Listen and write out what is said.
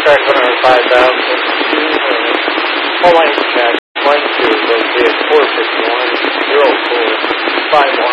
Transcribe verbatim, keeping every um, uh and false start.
track one hundred five thousand. All lines check. One, two, go be at four fifty-one, zero, four, five,